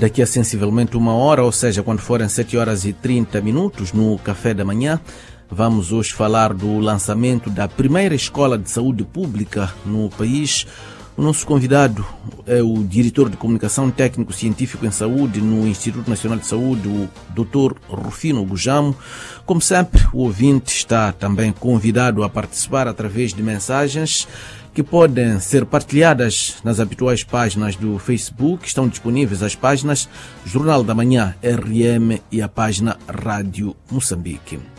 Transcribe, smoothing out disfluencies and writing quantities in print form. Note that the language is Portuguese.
daqui a sensivelmente 1 hora, ou seja, quando forem 7 horas e 30 minutos, no Café da Manhã. Vamos hoje falar do lançamento da primeira escola de saúde pública no país. O nosso convidado é o diretor de comunicação técnico-científico em saúde no Instituto Nacional de Saúde, o Dr. Rufino Gujamo. Como sempre, o ouvinte está também convidado a participar através de mensagens que podem ser partilhadas nas habituais páginas do Facebook. Estão disponíveis as páginas Jornal da Manhã RM e a página Rádio Moçambique.